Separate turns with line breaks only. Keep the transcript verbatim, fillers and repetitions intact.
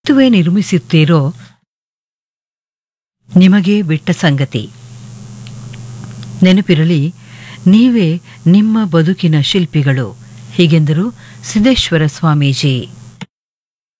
ಸೇತುವೆ ನಿರ್ಮಿಸುತ್ತೀರೋ ನಿಮಗೆ ಬಿಟ್ಟ ಸಂಗತಿ. ನೆನಪಿರಲಿ, ನೀವೇ ನಿಮ್ಮ ಬದುಕಿನ ಶಿಲ್ಪಿಗಳು, ಹೀಗೆಂದರು ಸಿದ್ದೇಶ್ವರ ಸ್ವಾಮೀಜಿ.